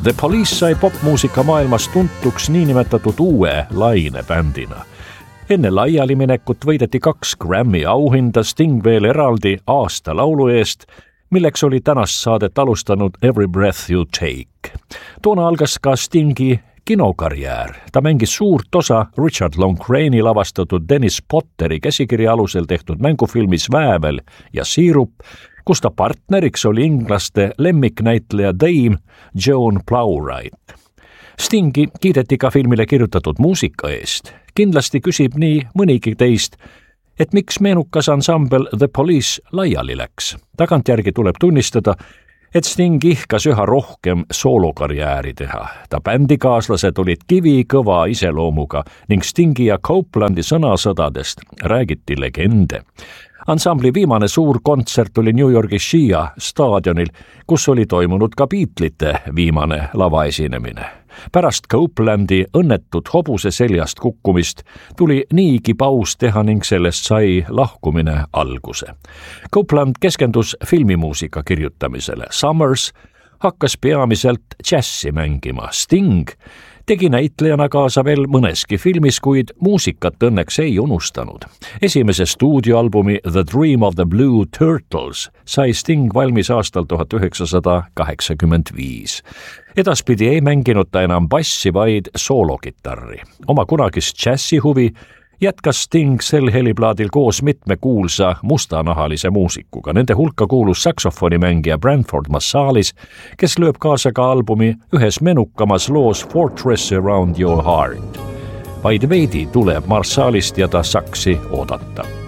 The Police sai popmuusika maailmas tuntuks niinimetatud uue lainebändina. Enne laialiminekut võideti 2 Grammy auhinda, Sting veel eraldi aasta laulu eest, milleks oli tänast saadet alustanud Every Breath You Take. Toona algas ka Stingi kinokarjäär. Ta mängis suurt osa Richard Loncrane'i lavastatud Dennis Potteri käsikirja alusel tehtud mängufilmis Väävel ja siirup, kus ta partneriks oli inglaste lemmiknäitleja Dame Joan Plowright. Stingi kiideti ka filmile kirjutatud muusika eest. Kindlasti küsib nii mõnigi teist, et miks meenukas ansambel The Police laiali läks. Tagantjärgi tuleb tunnistada, et Sting ihkas üha rohkem soolokarjääri teha. Ta bändikaaslased olid kivikõva iseloomuga ning Stingi ja Copelandi sõnasõdadest räägiti legende. Ansambli viimane suur kontsert oli New Yorgi Shea staadionil, kus oli toimunud ka Beatlesite viimane lavaesinemine. Pärast Copelandi õnnetut hobuse seljast kukkumist tuli niigi paus teha ning sellest sai lahkumine alguse. Copeland keskendus filmimuusika kirjutamisele. Summers hakkas peamiselt džässi mängima. Sting tegi näitlejana kaasa veel mõneski filmis, kuid muusikat õnneks ei unustanud. Esimese stuudioalbumi The Dream of the Blue Turtles sai Sting valmis aastal 1985. Edaspidi ei mänginud ta enam bassi, vaid soolokitarri. Oma kunagist džässihuvi jätkas Sting sel heliplaadil koos mitme kuulsa mustanahalise muusikuga. Nende hulka kuulus saksofonimängija Branford Marsalis, kes lööb kaasa ka albumi ühes menukamas loos Fortress Around Your Heart. Vaid veidi tuleb Marsalist ja ta saksi oodata.